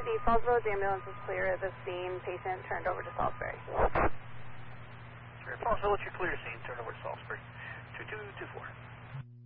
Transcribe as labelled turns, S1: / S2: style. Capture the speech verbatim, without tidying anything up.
S1: City, Falls Village ambulance is clear at the scene. Patient turned over to Salisbury.
S2: Falls Village, you're clear scene. Turn over to Salisbury. two two two four.